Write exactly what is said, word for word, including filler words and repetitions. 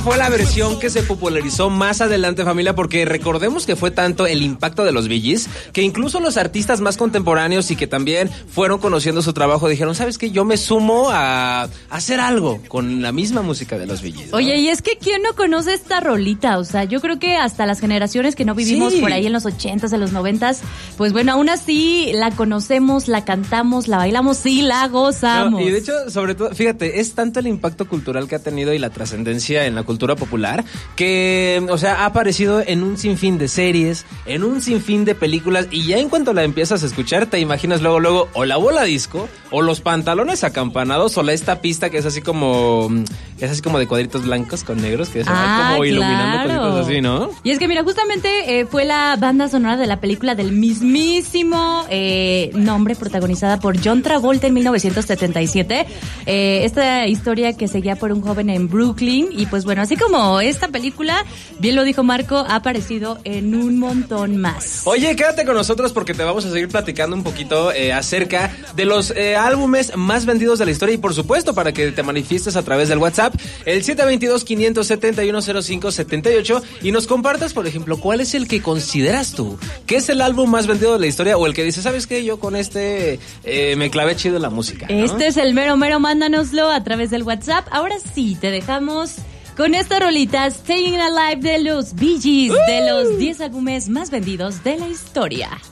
Fue la versión que se popularizó más adelante, familia, porque recordemos que fue tanto el impacto de los Bee Gees que incluso los artistas más contemporáneos y que también fueron conociendo su trabajo dijeron, ¿sabes qué? Yo me sumo a hacer algo con la misma música de los Bee Gees, ¿no? Oye, y es que ¿quién no conoce esta rolita? O sea, yo creo que hasta las generaciones que no vivimos Sí. por ahí en los ochentas, en los noventas, pues bueno, aún así la conocemos, la cantamos, la bailamos y la gozamos. No, y de hecho, sobre todo, fíjate, es tanto el impacto cultural que ha tenido y la trascendencia en la cultura popular que, o sea, ha aparecido en un sinfín de series, en un sinfín de películas y ya en cuanto la empiezas a escuchar te imaginas luego, luego o la bola disco o los pantalones acampanados o la esta pista que es así como, es así como de cuadritos blancos con negros que se Ah, van como iluminando claro. cositas así, ¿no? Y es que mira, justamente eh, fue la banda sonora de la película del mismísimo eh, nombre, protagonizada por John Travolta en mil novecientos setenta y siete. Eh, esta historia que seguía por un joven en Brooklyn y pues bueno, así como esta película, bien lo dijo Marco, ha aparecido en un montón más. Oye, quédate con nosotros porque te vamos a seguir platicando un poquito eh, acerca de los eh, álbumes más vendidos de la historia y por supuesto para que te manifiestes a través del WhatsApp, el siete dos dos, cinco siete uno, cero cinco siete ocho y nos compartas, por ejemplo, cuál es el que consideras tú que es el álbum más vendido de la historia o el que dice, ¿sabes qué? Yo con este eh, me clavé chido en la música, ¿no? Este es el mero mero, mándanoslo a través del WhatsApp. Ahora sí, te dejamos con esta rolita Staying Alive de los Bee Gees, uh. de los diez álbumes más vendidos de la historia.